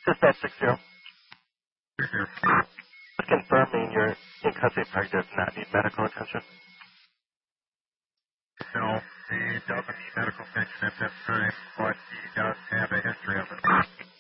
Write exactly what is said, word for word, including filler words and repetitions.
Dispatch six zero. Six zero. Confirming your in-custody park does not need medical attention. No, he doesn't need medical attention at this time, but he does have a history of it.